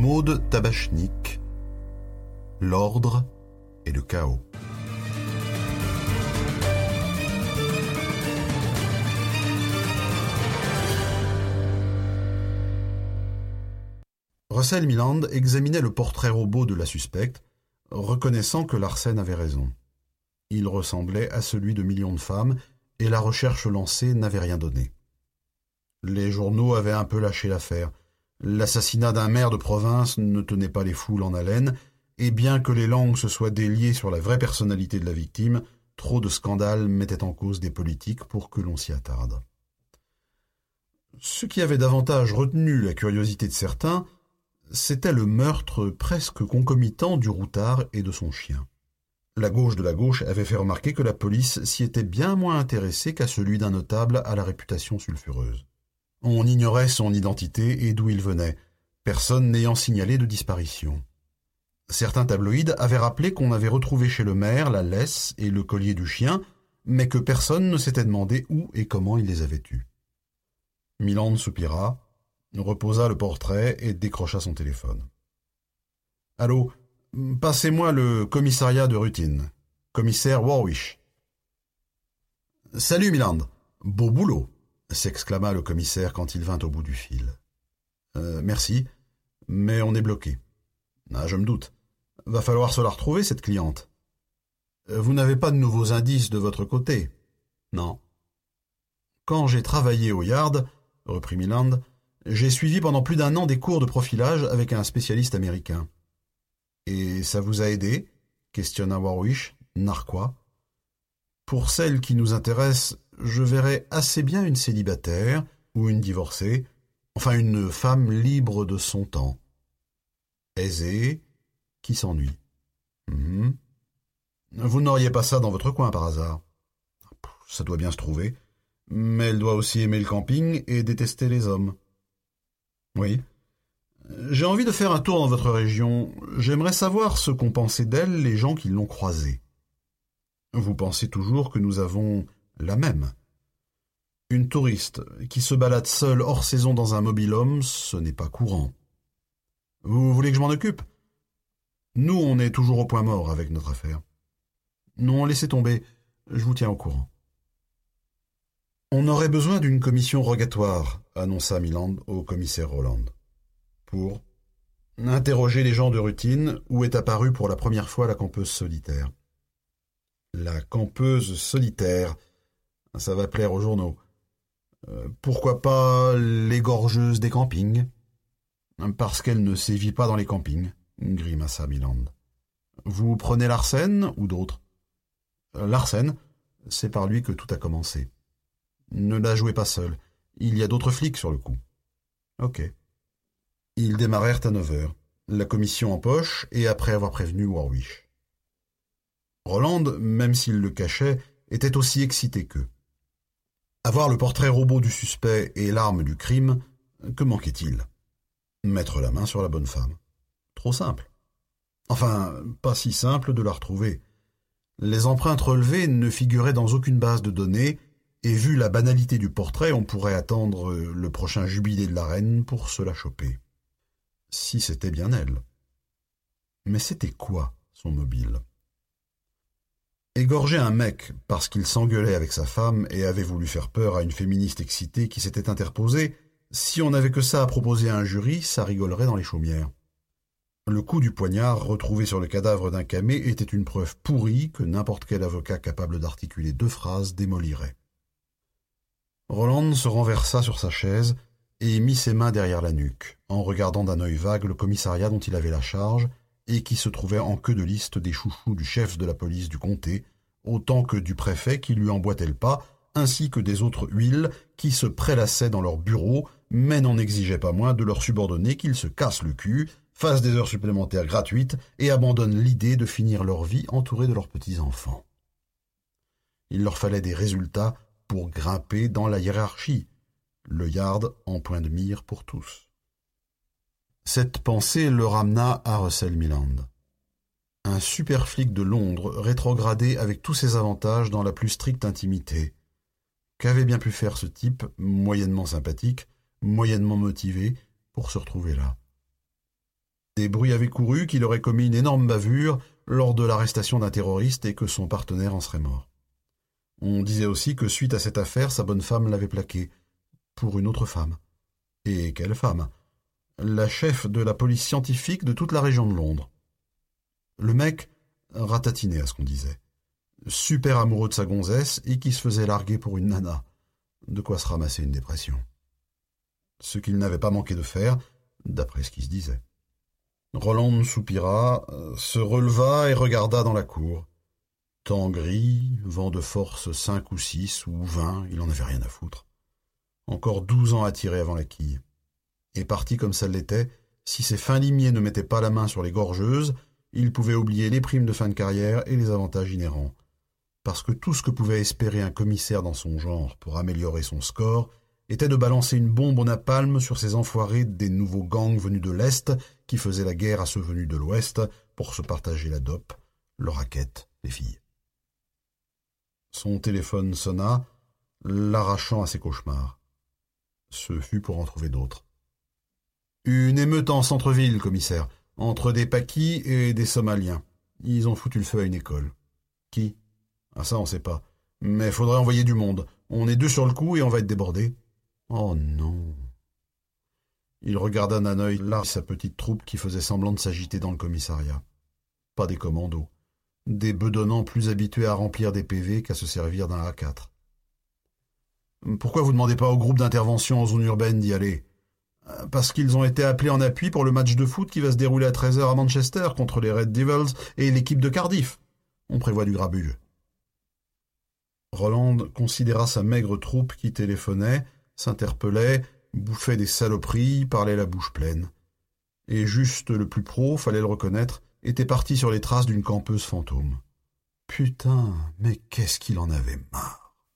Maud Tabachnik, l'ordre et le chaos. Russell Milland examinait le portrait robot de la suspecte, reconnaissant que Larsen avait raison. Il ressemblait à celui de millions de femmes, et la recherche lancée n'avait rien donné. Les journaux avaient un peu lâché l'affaire. L'assassinat d'un maire de province ne tenait pas les foules en haleine, et bien que les langues se soient déliées sur la vraie personnalité de la victime, trop de scandales mettaient en cause des politiques pour que l'on s'y attarde. Ce qui avait davantage retenu la curiosité de certains, c'était le meurtre presque concomitant du routard et de son chien. La gauche de la gauche avait fait remarquer que la police s'y était bien moins intéressée qu'à celui d'un notable à la réputation sulfureuse. On ignorait son identité et d'où il venait, personne n'ayant signalé de disparition. Certains tabloïds avaient rappelé qu'on avait retrouvé chez le maire la laisse et le collier du chien, mais que personne ne s'était demandé où et comment il les avait eus. Milland soupira, reposa le portrait et décrocha son téléphone. « Allô, passez-moi le commissariat de Ruthin. Commissaire Warwish. »« Salut, Milland. Beau boulot !» s'exclama le commissaire quand il vint au bout du fil. « Merci, mais on est bloqué. »« Ah, je me doute. Va falloir se la retrouver, cette cliente. »« Vous n'avez pas de nouveaux indices de votre côté ?»« Non. »« Quand j'ai travaillé au Yard, reprit Milland, j'ai suivi pendant plus d'1 an des cours de profilage avec un spécialiste américain. »« Et ça vous a aidé ?» questionna Warwish, narquois. « Pour celle qui nous intéresse, je verrais assez bien une célibataire ou une divorcée, enfin une femme libre de son temps. Aisée, qui s'ennuie. Vous n'auriez pas ça dans votre coin par hasard? Ça doit bien se trouver, mais elle doit aussi aimer le camping et détester les hommes. Oui. J'ai envie de faire un tour dans votre région. J'aimerais savoir ce qu'ont pensé d'elle les gens qui l'ont croisée. Vous pensez toujours que nous avons la même. Une touriste qui se balade seule hors saison dans un mobil-homme, ce n'est pas courant. Vous voulez que je m'en occupe? Nous, on est toujours au point mort avec notre affaire. Non, laissez tomber, je vous tiens au courant. On aurait besoin d'une commission rogatoire, annonça Milland au commissaire Roland. Pour interroger les gens de Ruthin où est apparue pour la première fois la campeuse solitaire. La campeuse solitaire, ça va plaire aux journaux. Pourquoi pas l'égorgeuse des campings? Parce qu'elle ne sévit pas dans les campings, grimaça Milland. Vous prenez Larsen ou d'autres? Larsen, c'est par lui que tout a commencé. Ne la jouez pas seul, il y a d'autres flics sur le coup. Ok. Ils démarrèrent à 9h, la commission en poche et après avoir prévenu Warwish. Roland, même s'il le cachait, était aussi excité qu'eux. Avoir le portrait robot du suspect et l'arme du crime, que manquait-il? Mettre la main sur la bonne femme. Trop simple. Enfin, pas si simple de la retrouver. Les empreintes relevées ne figuraient dans aucune base de données, et vu la banalité du portrait, on pourrait attendre le prochain jubilé de la reine pour se la choper. Si c'était bien elle. Mais c'était quoi, son mobile? Égorger un mec parce qu'il s'engueulait avec sa femme et avait voulu faire peur à une féministe excitée qui s'était interposée, si on n'avait que ça à proposer à un jury, ça rigolerait dans les chaumières. Le coup du poignard retrouvé sur le cadavre d'un camé était une preuve pourrie que n'importe quel avocat capable d'articuler 2 phrases démolirait. Roland se renversa sur sa chaise et mit ses mains derrière la nuque, en regardant d'un œil vague le commissariat dont il avait la charge et qui se trouvait en queue de liste des chouchous du chef de la police du comté, autant que du préfet qui lui emboîtait le pas, ainsi que des autres huiles qui se prélassaient dans leur bureau, mais n'en exigeaient pas moins de leurs subordonnés qu'ils se cassent le cul, fassent des heures supplémentaires gratuites et abandonnent l'idée de finir leur vie entourés de leurs petits-enfants. Il leur fallait des résultats pour grimper dans la hiérarchie, le Yard en point de mire pour tous. Cette pensée le ramena à Russell Milland. Un super flic de Londres rétrogradé avec tous ses avantages dans la plus stricte intimité. Qu'avait bien pu faire ce type, moyennement sympathique, moyennement motivé, pour se retrouver là? Des bruits avaient couru qu'il aurait commis une énorme bavure lors de l'arrestation d'un terroriste et que son partenaire en serait mort. On disait aussi que suite à cette affaire, sa bonne femme l'avait plaqué pour une autre femme. Et quelle femme? La chef de la police scientifique de toute la région de Londres. Le mec ratatinait à ce qu'on disait. Super amoureux de sa gonzesse et qui se faisait larguer pour une nana. De quoi se ramasser une dépression. Ce qu'il n'avait pas manqué de faire, d'après ce qui se disait. Roland soupira, se releva et regarda dans la cour. Temps gris, vent de force 5 ou 6 ou 20, il en avait rien à foutre. Encore 12 ans à tirer avant la quille. Et parti comme ça l'était, si ces fins limiers ne mettaient pas la main sur les gorgeuses, il pouvait oublier les primes de fin de carrière et les avantages inhérents. Parce que tout ce que pouvait espérer un commissaire dans son genre pour améliorer son score était de balancer une bombe au napalm sur ces enfoirés des nouveaux gangs venus de l'Est qui faisaient la guerre à ceux venus de l'Ouest pour se partager la dope, le racket, les filles. Son téléphone sonna, l'arrachant à ses cauchemars. Ce fut pour en trouver d'autres. Une émeute en centre-ville, commissaire, entre des Pakis et des Somaliens. Ils ont foutu le feu à une école. Qui? Ah ça, on sait pas. Mais faudrait envoyer du monde. On est 2 sur le coup et on va être débordés. Oh non. Il regarda d'un œil large sa petite troupe qui faisait semblant de s'agiter dans le commissariat. Pas des commandos. Des bedonnants plus habitués à remplir des PV qu'à se servir d'un A4. Pourquoi vous demandez pas au groupe d'intervention en zone urbaine d'y aller? Parce qu'ils ont été appelés en appui pour le match de foot qui va se dérouler à 13h à Manchester contre les Red Devils et l'équipe de Cardiff. On prévoit du grabuge. Roland considéra sa maigre troupe qui téléphonait, s'interpellait, bouffait des saloperies, parlait la bouche pleine. Et juste le plus pro, fallait le reconnaître, était parti sur les traces d'une campeuse fantôme. Putain, mais qu'est-ce qu'il en avait marre.